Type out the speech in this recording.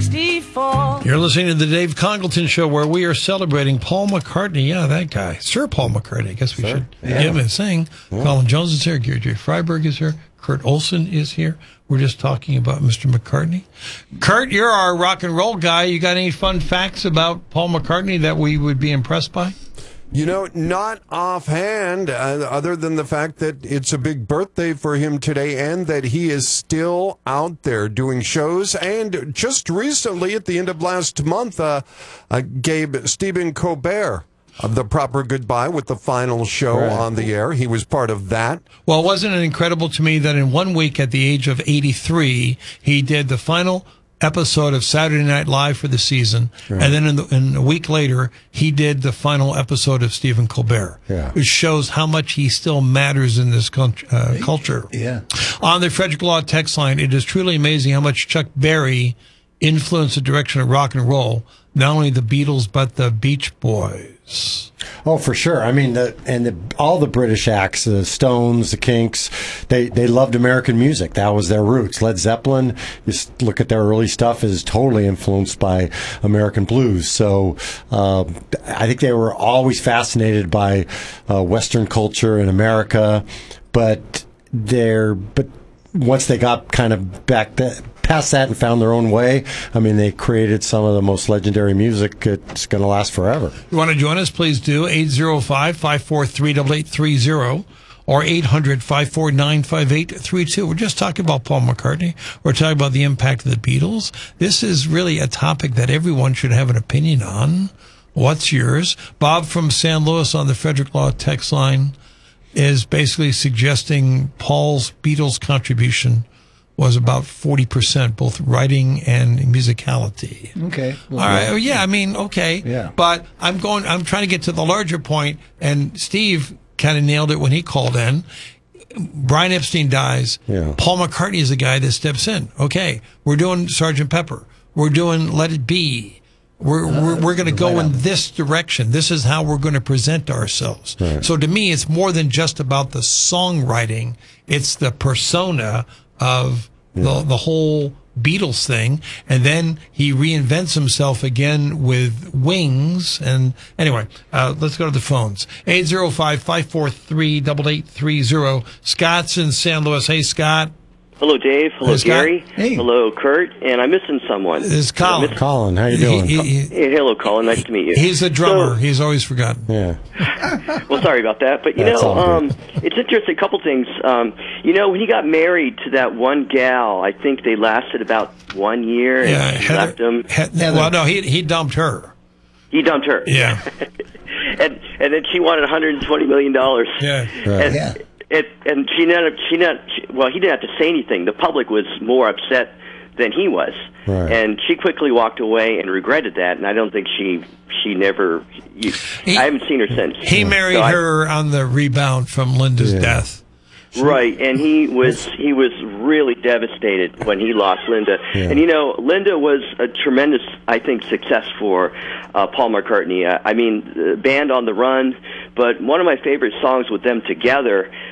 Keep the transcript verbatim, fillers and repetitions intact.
sixty-four. You're listening to the Dave Congleton Show, where we are celebrating Paul McCartney. Yeah, that guy. Sir Paul McCartney. I guess we Sir? should yeah. give him a sing. Yeah. Colin Jones is here. Gary J. Freiberg is here. Kurt Olson is here. We're just talking about Mister McCartney. Kurt, you're our rock and roll guy. You got any fun facts about Paul McCartney that we would be impressed by? You know, not offhand, uh, other than the fact that it's a big birthday for him today and that he is still out there doing shows. And just recently, at the end of last month, uh, uh, gave Stephen Colbert the proper goodbye with the final show right. on the air. He was part of that. Well, wasn't it incredible to me that in one week at the age of eighty-three, he did the final episode of Saturday Night Live for the season, right. and then in, the, in a week later, he did the final episode of Stephen Colbert, yeah. which shows how much he still matters in this uh, culture. Yeah. On the Frederick Law text line, it is truly amazing how much Chuck Berry influenced the direction of rock and roll, not only the Beatles, but the Beach Boys. Oh, for sure. I mean, the, and the, all the British acts, the Stones, the Kinks, they, they loved American music. That was their roots. Led Zeppelin, just look at their early stuff, is totally influenced by American blues. So uh, I think they were always fascinated by uh, Western culture in America, but they're but once they got kind of back to, past that and found their own way, I mean, they created some of the most legendary music. It's going to last forever. You want to join us? Please do. eight zero five, five four three, eight eight three zero or eight hundred, five four nine, five eight three two. We're just talking about Paul McCartney. We're talking about the impact of the Beatles. This is really a topic that everyone should have an opinion on. What's yours? Bob from San Luis on the Frederick Law text line is basically suggesting Paul's Beatles contribution was about forty percent, both writing and musicality. Okay. Well, all right. Yeah, I mean, okay. Yeah. But I'm going, I'm trying to get to the larger point, and Steve kind of nailed it when he called in. Brian Epstein dies. Yeah. Paul McCartney is the guy that steps in. Okay. We're doing Sergeant Pepper. We're doing Let It Be. We're, uh, we're, we're going to go in this direction. This is how we're going to present ourselves. Right. So to me, it's more than just about the songwriting. It's the persona of yeah. the, the whole Beatles thing. And then he reinvents himself again with Wings. And anyway, uh, let's go to the phones. eight zero five, five four three, eight eight three zero. Scott's in San Luis. Hey, Scott. Hello, Dave. Hello, Hey, Gary. Hey. Hello, Kurt. And I'm missing someone. This is Colin. Missing... Colin, how you doing? He, he, hey, hello, Colin. Nice to meet you. He's the drummer. So, he's always forgotten. Yeah. well, sorry about that. But, you That's know, all um, it's interesting. A couple things. Um, you know, when he got married to that one gal, I think they lasted about one year. And Yeah, she Heather, left him. He- well, no, he he dumped her. He dumped her. Yeah. and and then she wanted one hundred twenty million dollars. Yeah. Right. And, Yeah. It, and she not she not she, well he didn't have to say anything. The public was more upset than he was, Right. and she quickly walked away and regretted that. And I don't think she she never. You, He- I haven't seen her since. He married So I- her on the rebound from Linda's Yeah. death. Right, and he was he was really devastated when he lost Linda. Yeah. And you know, Linda was a tremendous, I think, success for uh, Paul McCartney. Uh, I mean, the band on the run, but one of my favorite songs with them together